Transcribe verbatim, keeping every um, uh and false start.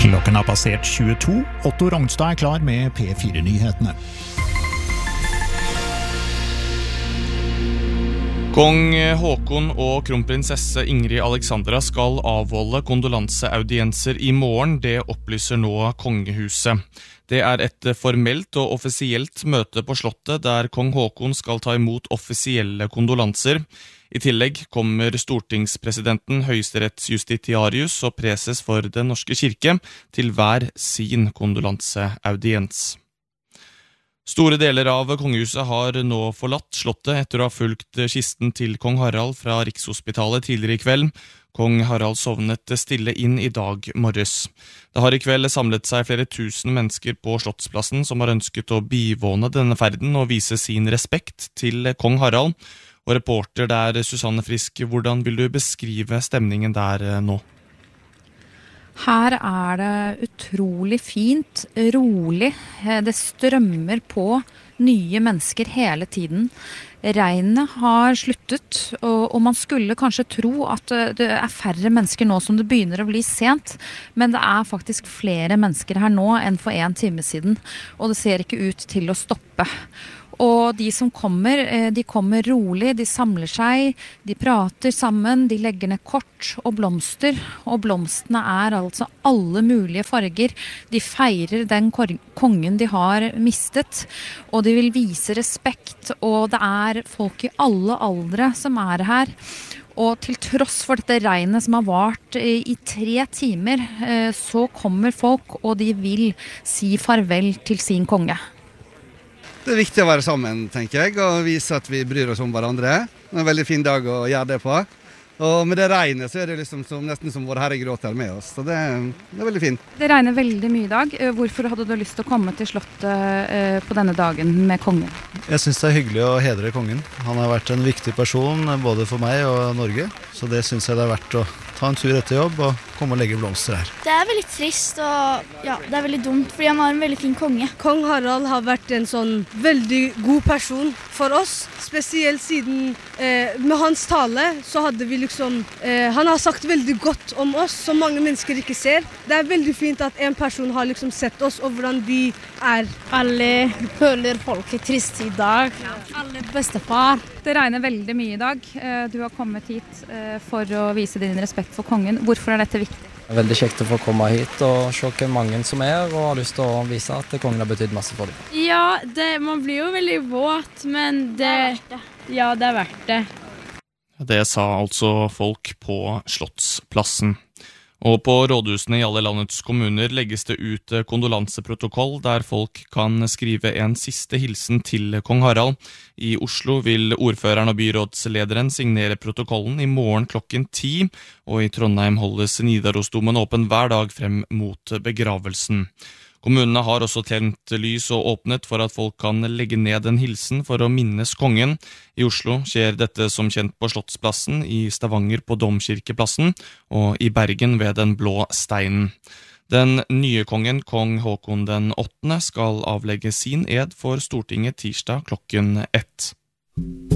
Klokken har passert tjueto. Otto Rongstad er klar med P fire-nyhetene. Kong Håkon og kronprinsesse Ingrid Alexandra skal avholde kondolanseaudienser i morgen, det opplyser nå kongehuset. Det er et formelt og offisielt møte på slottet der kong Håkon skal ta imot offisielle kondolanser. I tillegg kommer stortingspresidenten, høyesterettsjustitiarius og preses for Den norske kirke til hver sin kondolanseaudiens. Store deler av kongehuset har nå forlatt slottet etter å ha fulgt kisten til kong Harald fra Rikshospitalet tidligere i kveld. Kong Harald sovnet stille inn i dag morges. Det har i kveld samlet seg flere tusen mennesker på Slottsplassen som har ønsket å bivåne denne ferden og vise sin respekt til kong Harald. Og reporter der, Susanne Frisk, hvordan vil du beskrive stemningen der nå? Her er det utrolig fint, rolig. Det strømmer på nye mennesker hele tiden. Regnet har sluttet, og man skulle kanskje tro at det er færre mennesker nå som det begynner å bli sent, men det er faktisk flere mennesker her nå enn for en time siden, og det ser ikke ut til å stoppe. Og de som kommer, de kommer rolig, de samler seg, de prater sammen, de legger ned kort og blomster, og blomstene er altså alle mulige farger. De feirer den kongen de har mistet, og de vil vise respekt, og det er folk i alle aldre som er her. Og til tross for dette regnet som har vart i tre timer, så kommer folk, og de vil si farvel til sin konge. Det er viktig å være sammen, tenker jeg, og vise at vi bryr oss om hverandre. Det er en veldig fin dag å gjøre det på. Og med det regnet så er det liksom som, nesten som vår Herre gråter med oss, så det, det er veldig fint. Det regner veldig mye i dag. Hvorfor hadde du lyst til å komme til slottet på denne dagen med kongen? Jeg synes det er hyggelig å hedre kongen. Han har vært en viktig person både for meg og Norge, så det synes jeg det er verdt å ta en tur etter jobb og komme og legge blomster her. Det er veldig trist og ja, det er veldig dumt, fordi han har en veldig fin konge. Kong Harald har vært en sånn veldig god person for oss, spesielt siden eh, med hans tale så hadde vi liksom, eh, han har sagt veldig godt om oss, som mange mennesker ikke ser. Det er veldig fint at en person har liksom sett oss og hvordan vi er. Alle føler folk er trist i dag. Alle bestefar. Det regner veldig mye i dag. Du har kommet hit for å vise din respekt for kongen. Hvorfor er dette viktig? Det er veldig kjekt å få komme hit og se hvor mange som er, og har lyst til å vise at kongen har betydd masse for dem. Ja, det, man blir jo veldig våt, men det, det ja, det er verdt det. Det sa altså folk på Slottsplassen. Og på rådhusene i alle landets kommuner legges det ut kondolanseprotokoll der folk kan skrive en siste hilsen til kong Harald. I Oslo vil ordføreren og byrådslederen signere protokollen i morgen klokken ti, og i Trondheim holdes Nidarosdomen åpen hver dag frem mot begravelsen. Kommunene har også tent lys og åpnet for at folk kan legge ned en hilsen for å minnes kongen. I Oslo skjer dette som kjent på Slottsplassen, i Stavanger på Domkirkeplassen og i Bergen ved Den blå steinen. Den nye kongen, kong Håkon den åttende, skal avlegge sin ed for Stortinget tirsdag klokken ett.